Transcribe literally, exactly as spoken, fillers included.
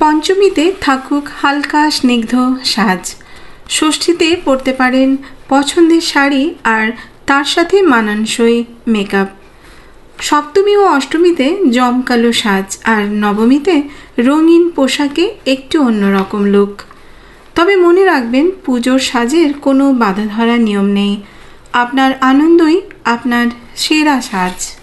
পঞ্চমীতে থাকুক হালকা স্নিগ্ধ সাজ। ষষ্ঠীতে পরতে পারেন পছন্দের শাড়ি আর তার সাথে মানানসই মেকআপ। সপ্তমী ও অষ্টমীতে জমকালো সাজ, আর নবমীতে রঙিন পোশাকে একটু অন্যরকম লুক। তবে মনে রাখবেন, পুজোর সাজের কোনো বাঁধা ধরা নিয়ম নেই। আপনার আনন্দই আপনার সেরা সাজ।